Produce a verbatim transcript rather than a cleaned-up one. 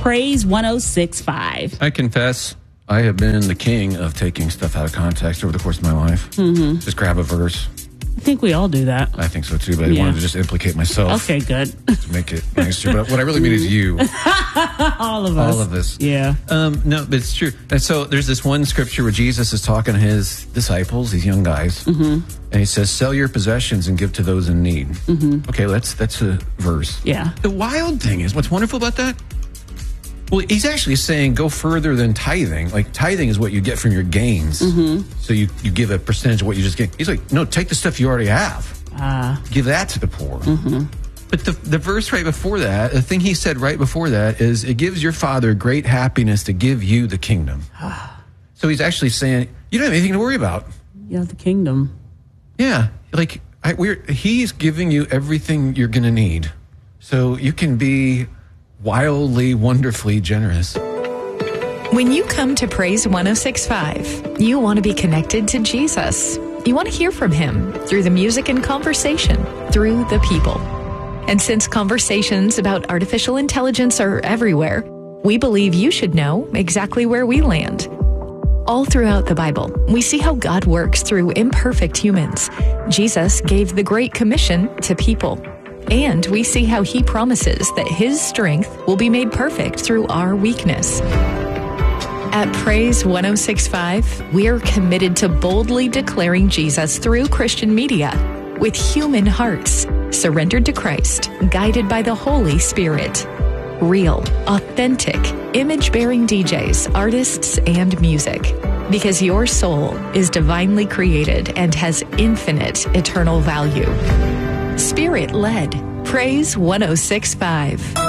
Praise one oh six point five. I confess, I have been the king of taking stuff out of context over the course of my life. Mm-hmm. Just grab a verse. I think we all do that. I think so too, but I Yeah. wanted to just implicate myself. Okay, good. To make it nicer. But what I really mean is you. All of us. All of us. Yeah. Um, no, but it's true. And so there's this one scripture where Jesus is talking to his disciples, these young guys, mm-hmm. and he says, "Sell your possessions and give to those in need." Mm-hmm. Okay, that's that's a verse. Yeah. The wild thing is, what's wonderful about that? Well, he's actually saying go further than tithing. Like, tithing is what you get from your gains. Mm-hmm. So you, you give a percentage of what you just get. He's like, no, take the stuff you already have. Uh, Give that to the poor. mm-hmm. But the, the verse right before that, the thing he said right before that is, it gives your Father great happiness to give you the kingdom. So he's actually saying, you don't have anything to worry about. Yeah, the kingdom. Yeah. Like, I, we're, he's giving you everything you're going to need. So you can be wildly, wonderfully generous. When you come to Praise one oh six point five, you want to be connected to Jesus. You want to hear from him through the music and conversation, through the people. And since conversations about artificial intelligence are everywhere, we believe you should know exactly where we land. All throughout the Bible, we see how God works through imperfect humans. Jesus gave the Great Commission to people. And we see how he promises that his strength will be made perfect through our weakness. At Praise one oh six point five, we are committed to boldly declaring Jesus through Christian media with human hearts, surrendered to Christ, guided by the Holy Spirit. Real, authentic, image-bearing D Js, artists, and music. Because your soul is divinely created and has infinite eternal value. Spirit-led. Praise one oh six point five.